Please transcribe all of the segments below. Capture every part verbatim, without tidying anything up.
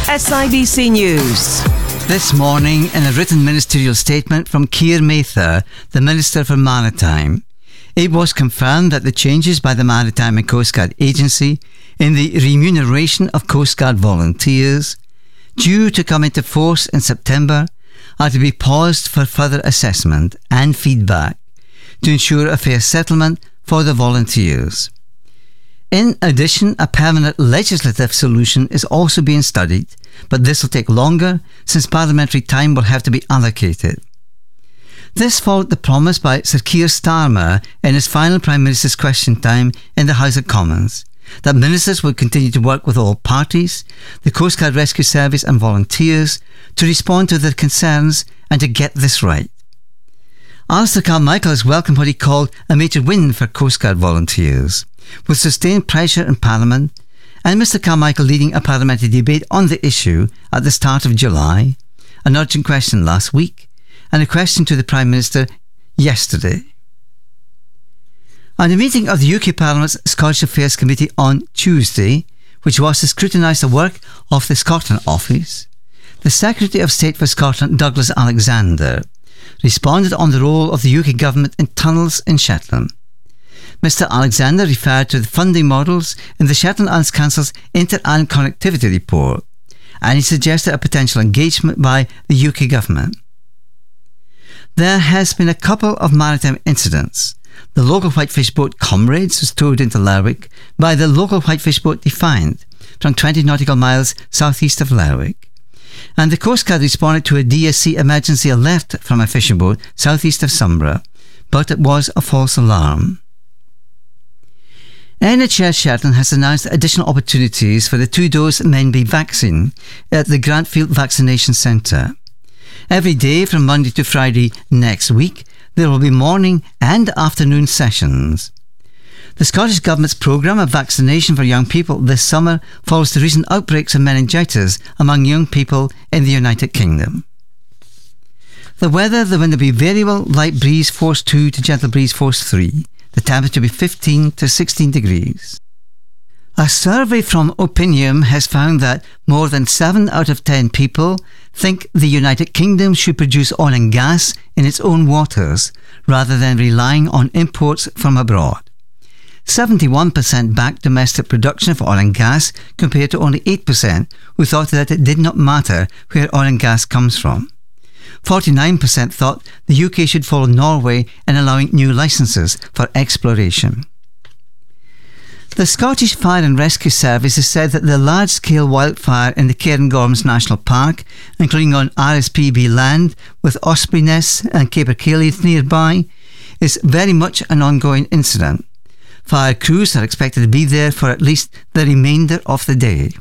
S I B C News. This morning, in a written ministerial statement from Keir Mather, the Minister for Maritime, it was confirmed that the changes by the Maritime and Coast Guard Agency in the remuneration of Coast Guard volunteers, due to come into force in September, are to be paused for further assessment and feedback to ensure a fair settlement for the volunteers. In addition, a permanent legislative solution is also being studied, but this will take longer since parliamentary time will have to be allocated. This followed the promise by Sir Keir Starmer in his final Prime Minister's Question Time in the House of Commons that ministers would continue to work with all parties, the Coast Guard Rescue Service and volunteers to respond to their concerns and to get this right. Alistair Carmichael has welcomed what he called a major win for Coast Guard volunteers, with sustained pressure in Parliament and Mr Carmichael leading a parliamentary debate on the issue at the start of July, an urgent question last week, and a question to the Prime Minister yesterday. At a meeting of the U K Parliament's Scottish Affairs Committee on Tuesday, which was to scrutinise the work of the Scotland Office, the Secretary of State for Scotland, Douglas Alexander, responded on the role of the U K Government in tunnels in Shetland. Mr Alexander referred to the funding models in the Shetland Islands Council's Inter-Island Connectivity Report, and he suggested a potential engagement by the U K Government. There has been a couple of maritime incidents. The local whitefish boat Comrades was towed into Lerwick by the local whitefish boat Defiant from twenty nautical miles southeast of Lerwick, and the Coast Guard responded to a D S C emergency alert from a fishing boat southeast of Sombra, but it was a false alarm. N H S Shetland has announced additional opportunities for the two-dose Menby vaccine at the Grantfield Vaccination Centre. Every day from Monday to Friday next week, there will be morning and afternoon sessions. The Scottish Government's programme of vaccination for young people this summer follows the recent outbreaks of meningitis among young people in the United Kingdom. The weather, the wind will be variable, light breeze force two to gentle breeze force three. The temperature will be fifteen to sixteen degrees. A survey from Opinium has found that more than seven out of ten people think the United Kingdom should produce oil and gas in its own waters rather than relying on imports from abroad. seventy-one percent backed domestic production of oil and gas compared to only eight percent who thought that it did not matter where oil and gas comes from. forty-nine percent thought the U K should follow Norway in allowing new licences for exploration. The Scottish Fire and Rescue Service has said that the large-scale wildfire in the Cairngorms National Park, including on R S P B land with Osprey Nests and Capercaillie nearby, is very much an ongoing incident. Fire crews are expected to be there for at least the remainder of the day.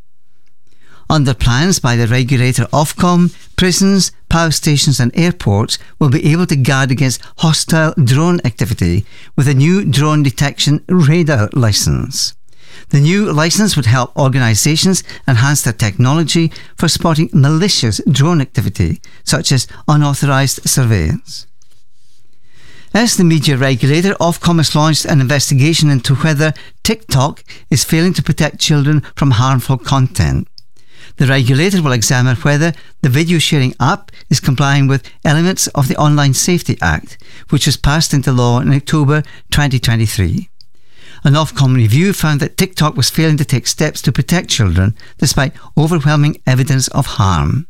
Under plans by the regulator Ofcom, prisons, power stations and airports will be able to guard against hostile drone activity with a new drone detection radar licence. The new licence would help organisations enhance their technology for spotting malicious drone activity, such as unauthorised surveillance. As the media regulator, Ofcom has launched an investigation into whether TikTok is failing to protect children from harmful content. The regulator will examine whether the video sharing app is complying with elements of the Online Safety Act, which was passed into law in October twenty twenty-three. An Ofcom review found that TikTok was failing to take steps to protect children despite overwhelming evidence of harm.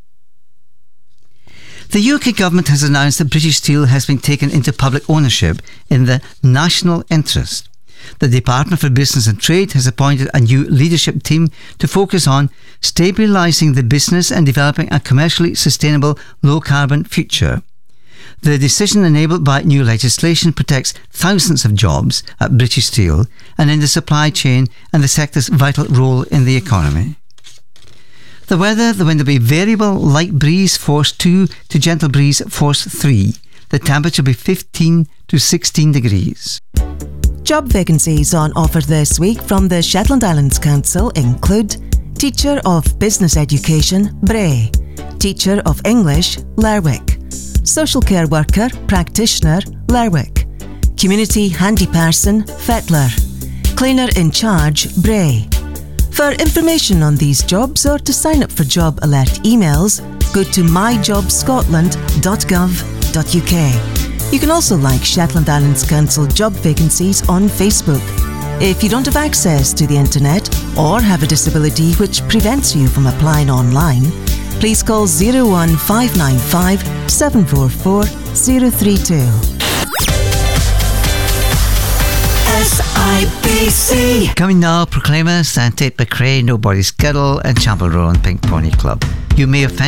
The U K Government has announced that British Steel has been taken into public ownership in the national interest. The Department for Business and Trade has appointed a new leadership team to focus on stabilising the business and developing a commercially sustainable low-carbon future. The decision, enabled by new legislation, protects thousands of jobs at British Steel and in the supply chain and the sector's vital role in the economy. The weather, the wind will be variable, light breeze force two to gentle breeze force three. The temperature will be fifteen to sixteen degrees. Job vacancies on offer this week from the Shetland Islands Council include Teacher of Business Education, Bray, Teacher of English, Lerwick, Social Care Worker, Practitioner, Lerwick, Community Handy Person, Fettler, Cleaner in Charge, Bray, For information on these jobs or to sign up for job alert emails, go to my job scotland dot gov dot u k. You can also like Shetland Islands Council job vacancies on Facebook. If you don't have access to the internet or have a disability which prevents you from applying online, please call zero one five nine five seven four four zero three two. S I B C. Coming now, Proclaimers and Tate McRae, Nobody's Girdle and Chapel Row and Pink Pony Club. You may offend